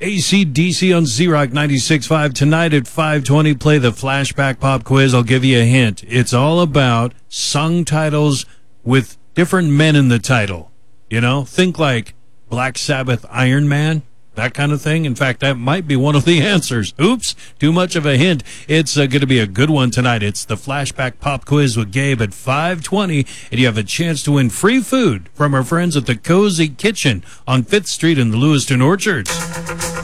AC/DC on Z-Rock 96.5. Tonight at 5:20, play the Flashback Pop Quiz. I'll give you a hint. It's all about song titles with different men in the title. You know, think like Black Sabbath, Iron Man, that kind of thing. In fact, that might be one of the answers. Oops, too much of a hint. It's going to be a good one tonight. It's the Flashback Pop Quiz with Gabe at 5:20, and you have a chance to win free food from our friends at the Cozy Kitchen on 5th Street in the Lewiston Orchards.